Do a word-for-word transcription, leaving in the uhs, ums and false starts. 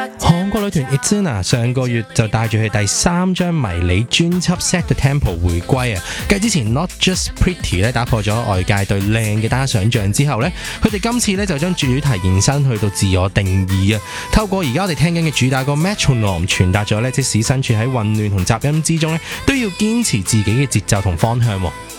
韓國女團 ITZY 上個月就帶住佢第三張迷你專輯 Set the Tempo 回歸啊！繼之前 Not Just Pretty 咧打破咗外界對靚嘅單想像之後咧，佢哋今次咧就將主題延伸去到自我定義啊！透過而家我哋聽緊嘅主打歌 Metronome 傳達咗咧，即使身處喺混亂同雜音之中咧，都要堅持自己嘅節奏同方向喎。